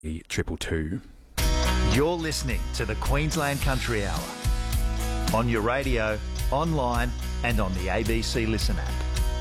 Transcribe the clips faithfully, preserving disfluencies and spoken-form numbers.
triple two. You're listening to the Queensland Country Hour on your radio, online and on the A B C Listen app.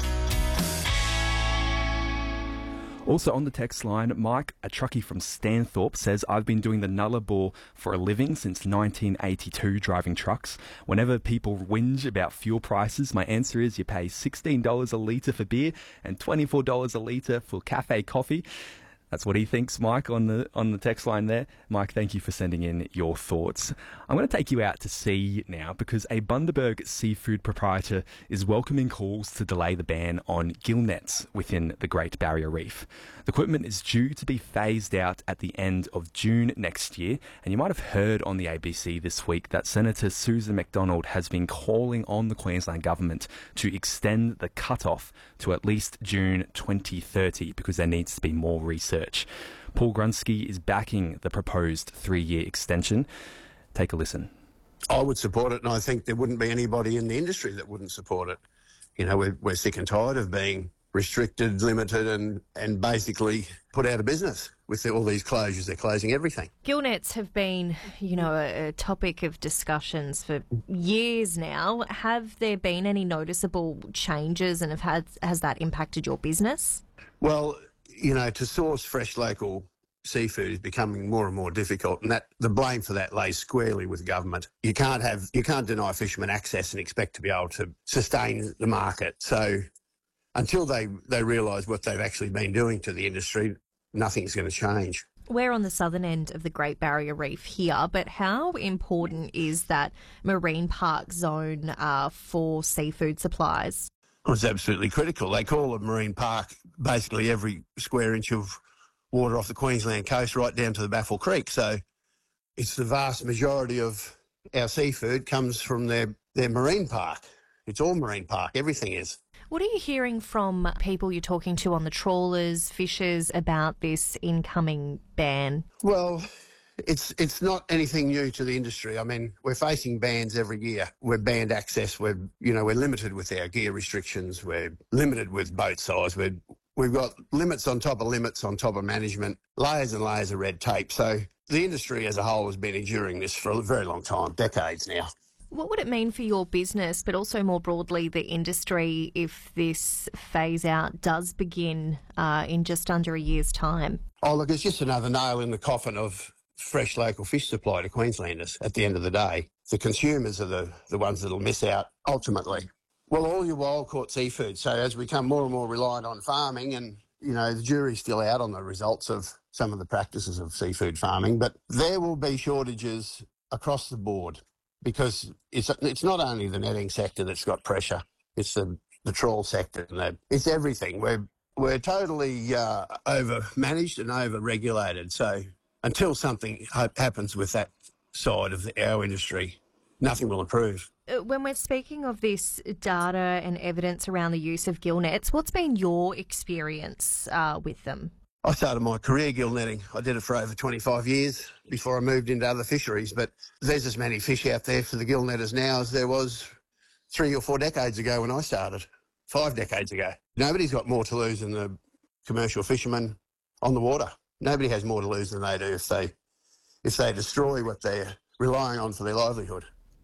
Also on the text line, Mike, a truckie from Stanthorpe, says, I've been doing the Nullarbor for a living since nineteen eighty-two, driving trucks. Whenever people whinge about fuel prices, my answer is you pay sixteen dollars a litre for beer and twenty-four dollars a litre for cafe coffee. That's what he thinks, Mike, on the on the text line there. Mike, thank you for sending in your thoughts. I'm going to take you out to sea now because a Bundaberg seafood proprietor is welcoming calls to delay the ban on gill nets within the Great Barrier Reef. The equipment is due to be phased out at the end of June next year, and you might have heard on the A B C this week that Senator Susan McDonald has been calling on the Queensland Government to extend the cut-off to at least June twenty thirty because there needs to be more research. Paul Grunsky is backing the proposed three-year extension. Take a listen. I would support it, and I think there wouldn't be anybody in the industry that wouldn't support it. You know, we're, we're sick and tired of being restricted, limited, and, and basically put out of business with all these closures. They're closing everything. Gill nets have been, you know, a, a topic of discussions for years now. Have there been any noticeable changes, and have had, has that impacted your business? Well, you know, to source fresh local seafood is becoming more and more difficult, and that the blame for that lays squarely with government. You can't have, you can't deny fishermen access and expect to be able to sustain the market. So until they, they realise what they've actually been doing to the industry, nothing's going to change. We're on the southern end of the Great Barrier Reef here, but how important is that marine park zone uh, for seafood supplies? Well, it's absolutely critical. They call a marine park basically every square inch of water off the Queensland coast right down to the Baffle Creek. So it's the vast majority of our seafood comes from their, their marine park. It's all marine park. Everything is. What are you hearing from people you're talking to on the trawlers, fishers, about this incoming ban? Well, It's it's not anything new to the industry. I mean, we're facing bans every year. We're banned access. We're you know we're limited with our gear restrictions. We're limited with boat size. We're we've got limits on top of limits on top of management, layers and layers of red tape. So the industry as a whole has been enduring this for a very long time, decades now. What would it mean for your business, but also more broadly the industry, if this phase out does begin uh, in just under a year's time? Oh, look, it's just another nail in the coffin of fresh local fish supply to Queenslanders at the end of the day. The consumers are the, the ones that'll miss out ultimately. Well, all your wild-caught seafood. So as we become more and more reliant on farming, and, you know, the jury's still out on the results of some of the practices of seafood farming, but there will be shortages across the board because it's it's not only the netting sector that's got pressure, it's the, the trawl sector. And the, it's everything. We're, we're totally uh, over-managed and over-regulated. So until something happens with that side of the, our industry, nothing will improve. When we're speaking of this data and evidence around the use of gill nets, what's been your experience uh, with them? I started my career gill netting. I did it for over twenty-five years before I moved into other fisheries, but there's as many fish out there for the gill netters now as there was three or four decades ago when I started, five decades ago. Nobody's got more to lose than the commercial fishermen on the water. Nobody has more to lose than they do if they if they destroy what they're relying on for their livelihood.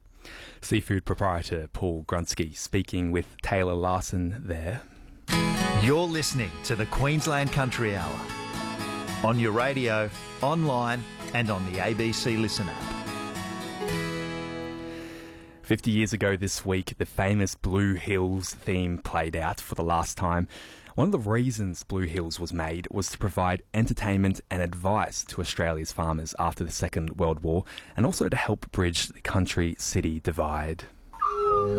Seafood proprietor Paul Grunsky speaking with Taylor Larson there. You're listening to the Queensland Country Hour on your radio, online and on the A B C Listen app. Fifty years ago this week, the famous Blue Hills theme played out for the last time. One of the reasons Blue Hills was made was to provide entertainment and advice to Australia's farmers after the Second World War, and also to help bridge the country-city divide.